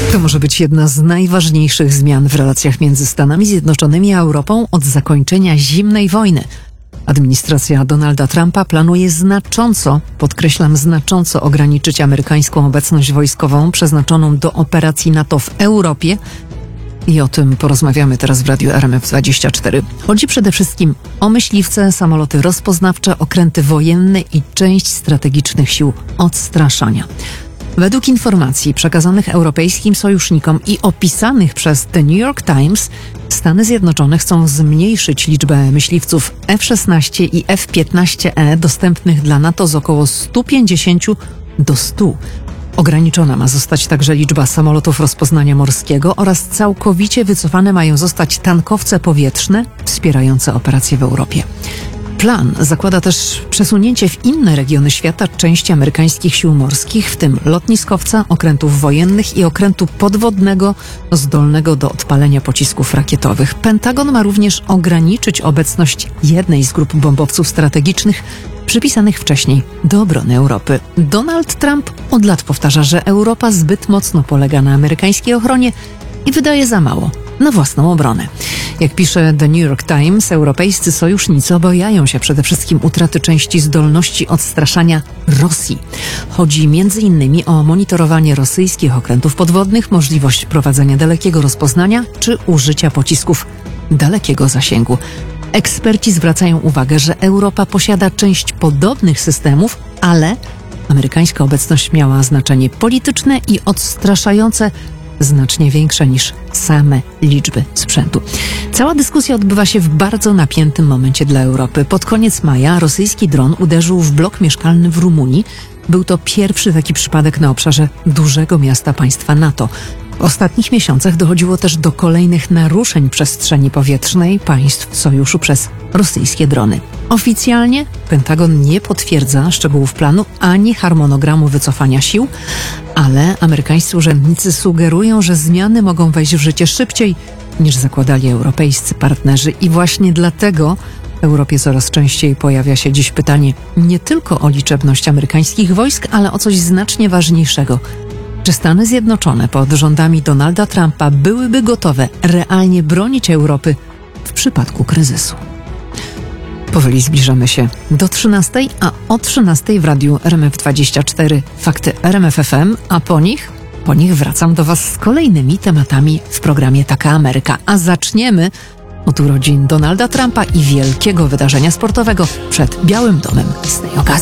To może być jedna z najważniejszych zmian w relacjach między Stanami Zjednoczonymi a Europą od zakończenia zimnej wojny. Administracja Donalda Trumpa planuje znacząco, podkreślam znacząco, ograniczyć amerykańską obecność wojskową przeznaczoną do operacji NATO w Europie. I o tym porozmawiamy teraz w Radiu RMF24. Chodzi przede wszystkim o myśliwce, samoloty rozpoznawcze, okręty wojenne i część strategicznych sił odstraszania. Według informacji przekazanych europejskim sojusznikom i opisanych przez The New York Times, Stany Zjednoczone chcą zmniejszyć liczbę myśliwców F-16 i F-15E dostępnych dla NATO z około 150 do 100. Ograniczona ma zostać także liczba samolotów rozpoznania morskiego oraz całkowicie wycofane mają zostać tankowce powietrzne wspierające operacje w Europie. Plan zakłada też przesunięcie w inne regiony świata części amerykańskich sił morskich, w tym lotniskowca, okrętów wojennych i okrętu podwodnego zdolnego do odpalenia pocisków rakietowych. Pentagon ma również ograniczyć obecność jednej z grup bombowców strategicznych przypisanych wcześniej do obrony Europy. Donald Trump od lat powtarza, że Europa zbyt mocno polega na amerykańskiej ochronie i wydaje za mało na własną obronę. Jak pisze The New York Times, europejscy sojusznicy obawiają się przede wszystkim utraty części zdolności odstraszania Rosji. Chodzi m.in. o monitorowanie rosyjskich okrętów podwodnych, możliwość prowadzenia dalekiego rozpoznania czy użycia pocisków dalekiego zasięgu. Eksperci zwracają uwagę, że Europa posiada część podobnych systemów, ale amerykańska obecność miała znaczenie polityczne i odstraszające znacznie większe niż same liczby sprzętu. Cała dyskusja odbywa się w bardzo napiętym momencie dla Europy. Pod koniec maja rosyjski dron uderzył w blok mieszkalny w Rumunii. Był to pierwszy taki przypadek na obszarze dużego miasta państwa NATO. W ostatnich miesiącach dochodziło też do kolejnych naruszeń przestrzeni powietrznej państw sojuszu przez rosyjskie drony. Oficjalnie Pentagon nie potwierdza szczegółów planu ani harmonogramu wycofania sił, ale amerykańscy urzędnicy sugerują, że zmiany mogą wejść w życie szybciej niż zakładali europejscy partnerzy i właśnie dlatego w Europie coraz częściej pojawia się dziś pytanie nie tylko o liczebność amerykańskich wojsk, ale o coś znacznie ważniejszego. Czy Stany Zjednoczone pod rządami Donalda Trumpa byłyby gotowe realnie bronić Europy w przypadku kryzysu? Powoli zbliżamy się do 13:00, a o 13:00 w radiu RMF24 Fakty RMF FM, a po nich wracam do Was z kolejnymi tematami w programie Taka Ameryka. A zaczniemy od urodzin Donalda Trumpa i wielkiego wydarzenia sportowego przed Białym Domem z tej okazji.